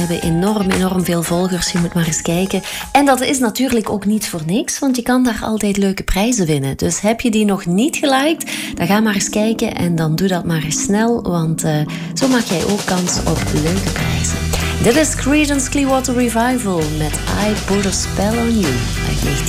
We hebben enorm veel volgers. Je moet maar eens kijken. En dat is natuurlijk ook niet voor niks, want je kan daar altijd leuke prijzen winnen. Dus heb je die nog niet geliked, dan ga maar eens kijken en dan doe dat maar eens snel, want zo maak jij ook kans op leuke prijzen. Dit is Creedence Clearwater Revival met I Put a Spell on You uit 19